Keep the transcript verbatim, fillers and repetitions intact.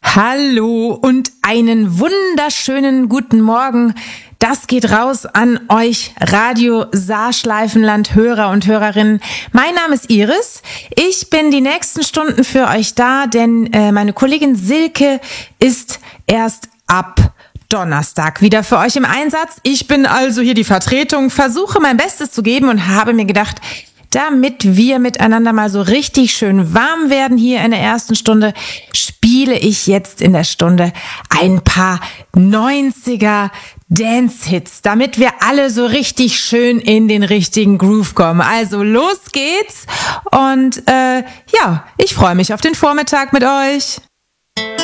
Hallo und einen wunderschönen guten Morgen. Das geht raus an euch Radio Saarschleifenland Hörer und Hörerinnen. Mein Name ist Iris. Ich bin die nächsten Stunden für euch da, denn äh, meine Kollegin Silke ist erst ab Donnerstag wieder für euch im Einsatz. Ich bin also hier die Vertretung, versuche mein Bestes zu geben und habe mir gedacht, damit wir miteinander mal so richtig schön warm werden hier in der ersten Stunde, spiele ich jetzt in der Stunde ein paar neunziger Dance-Hits, damit wir alle so richtig schön in den richtigen Groove kommen. Also los geht's und äh, ja, ich freue mich auf den Vormittag mit euch.